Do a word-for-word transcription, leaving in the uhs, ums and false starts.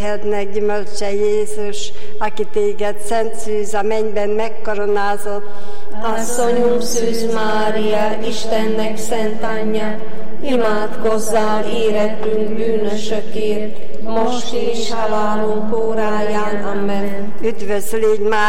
Ednek gyümölcse Jézus, aki téged szent szűz a mennyben megkoronázott. Asszonyunk Szűz Mária, Istennek szent anyja, imádkozzál érettünk bűnösökért, most és halálunk óráján. Amen. Üdvözlégy Mária,